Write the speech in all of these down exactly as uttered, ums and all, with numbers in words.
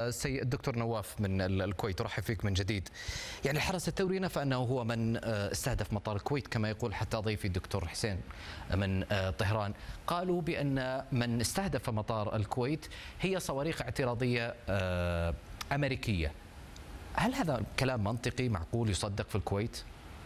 السيد الدكتور نواف من الكويت، ارحب فيك من جديد. يعني الحرس الثوري نفى انه هو من استهدف مطار الكويت كما يقول حتى ضيفي الدكتور حسين من طهران. قالوا بان من استهدف مطار الكويت هي صواريخ اعتراضيه امريكيه. هل هذا كلام منطقي معقول يصدق في الكويت؟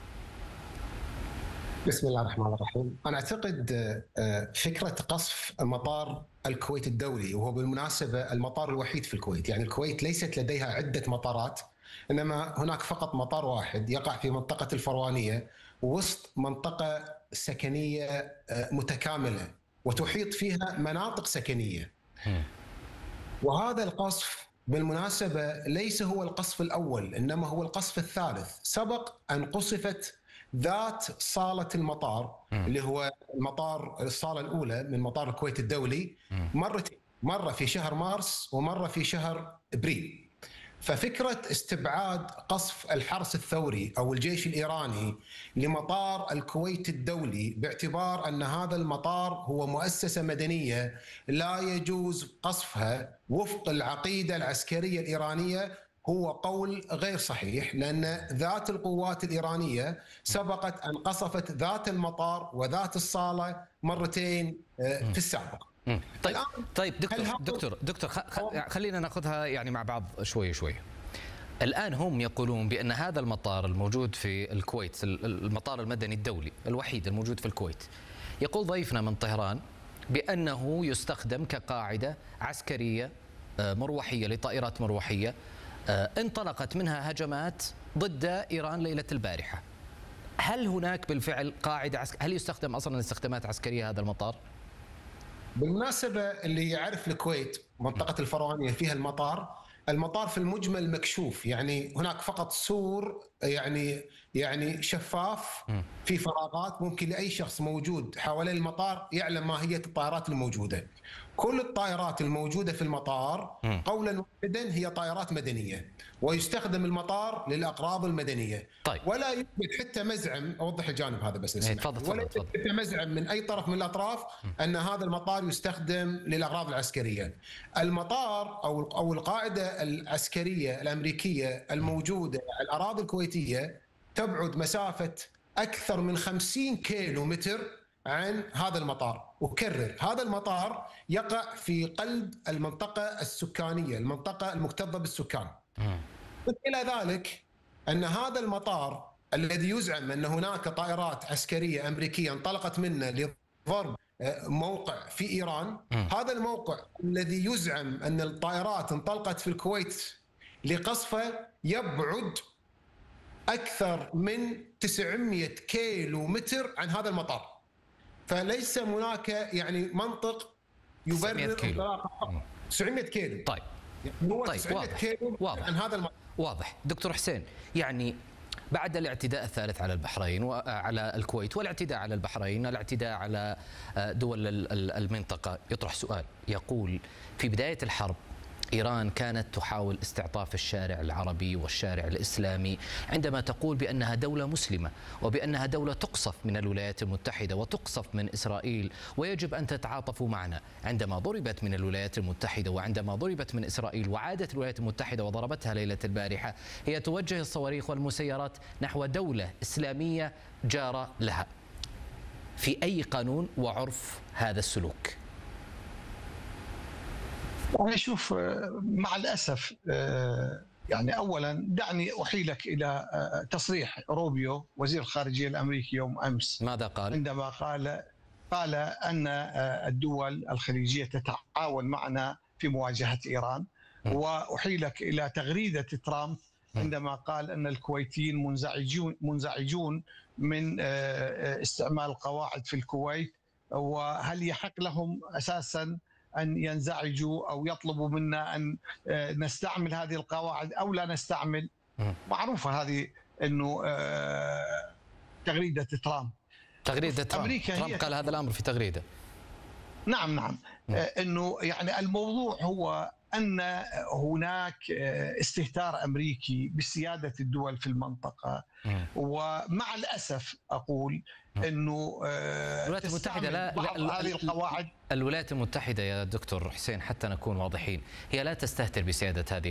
بسم الله الرحمن الرحيم. أنا أعتقد فكرة قصف مطار الكويت الدولي، وهو بالمناسبة المطار الوحيد في الكويت، يعني الكويت ليست لديها عدة مطارات، إنما هناك فقط مطار واحد يقع في منطقة الفروانية وسط منطقة سكنية متكاملة وتحيط فيها مناطق سكنية. وهذا القصف بالمناسبة ليس هو القصف الأول، إنما هو القصف الثالث. سبق أن قصفت ذات صالة المطار م. اللي هو المطار الصالة الأولى من مطار الكويت الدولي مرتين، مرة في شهر مارس ومرة في شهر أبريل. ففكرة استبعاد قصف الحرس الثوري أو الجيش الإيراني لمطار الكويت الدولي باعتبار أن هذا المطار هو مؤسسة مدنية لا يجوز قصفها وفق العقيدة العسكرية الإيرانية هو قول غير صحيح، لأن ذات القوات الإيرانية سبقت أن قصفت ذات المطار وذات الصالة مرتين في السابق. طيب طيب دكتور دكتور دكتور خلينا ناخذها يعني مع بعض شوي شوي. الآن هم يقولون بأن هذا المطار الموجود في الكويت، المطار المدني الدولي الوحيد الموجود في الكويت، يقول ضيفنا من طهران بأنه يستخدم كقاعدة عسكرية مروحية لطائرات مروحية انطلقت منها هجمات ضد إيران ليلة البارحة. هل هناك بالفعل قاعدة عسك... هل يستخدم أصلا استخدامات عسكرية هذا المطار؟ بالمناسبة اللي يعرف الكويت منطقة الفروانية فيها المطار، المطار في المجمل مكشوف، يعني هناك فقط سور يعني يعني شفاف في فراغات ممكن لأي شخص موجود حوالين المطار يعلم ماهية الطائرات الموجودة. كل الطائرات الموجودة في المطار قولا واحدا هي طائرات مدنية، ويستخدم المطار للأغراض المدنية. طيب. ولا يوجد حتى مزعم، أوضح الجانب هذا بس نسمع. ولا يوجد حتى مزعم من أي طرف من الأطراف أن هذا المطار يستخدم للأغراض العسكرية. المطار أو أو القاعدة العسكرية الأمريكية الموجودة على الأراضي الكويتية تبعد مسافة أكثر من خمسين كيلو متر عن هذا المطار. وكرر، هذا المطار يقع في قلب المنطقة السكانية، المنطقة المكتظة بالسكان. إلى ذلك أن هذا المطار الذي يزعم أن هناك طائرات عسكرية أمريكية انطلقت منه لضرب موقع في إيران، هذا الموقع الذي يزعم أن الطائرات انطلقت في الكويت لقصفه يبعد أكثر من تسعمئة كيلو متر عن هذا المطار. فليس هناك يعني منطق يبرر انطلاق تسعمئة كيلو. طيب هو طيب تسعمئة واضح. كيلو واضح. عن هذا المطار. واضح. دكتور حسين، يعني بعد الاعتداء الثالث على البحرين وعلى الكويت والاعتداء على البحرين، الاعتداء على دول المنطقة، يطرح سؤال يقول في بداية الحرب إيران كانت تحاول استعطاف الشارع العربي والشارع الإسلامي عندما تقول بأنها دولة مسلمة وبأنها دولة تقصف من الولايات المتحدة وتقصف من إسرائيل ويجب أن تتعاطفوا معنا. عندما ضربت من الولايات المتحدة وعندما ضربت من إسرائيل وعادت الولايات المتحدة وضربتها ليلة البارحة، هي توجه الصواريخ والمسيرات نحو دولة إسلامية جارة لها. في أي قانون وعرف هذا السلوك؟ أنا أشوف مع الأسف، يعني أولا دعني أحيلك إلى تصريح روبيو وزير الخارجية الأمريكي يوم أمس. ماذا قال؟ عندما قال قال أن الدول الخليجية تتعاون معنا في مواجهة إيران. وأحيلك إلى تغريدة ترامب عندما قال أن الكويتيين منزعجون منزعجون من استعمال القواعد في الكويت، وهل يحق لهم أساساً أن ينزعجوا أو يطلبوا منا أن نستعمل هذه القواعد أو لا نستعمل. معروفة هذه أنه تغريدة ترامب تغريدة ترامب ترامب قال هذا الأمر في تغريدة. نعم نعم أنه يعني الموضوع هو أن هناك استهتار أمريكي بسيادة الدول في المنطقة. ومع الأسف أقول أنه الولايات المتحدة لا, لا هذه القواعد الولايات المتحدة يا دكتور حسين حتى نكون واضحين هي لا تستهتر بسيادة هذه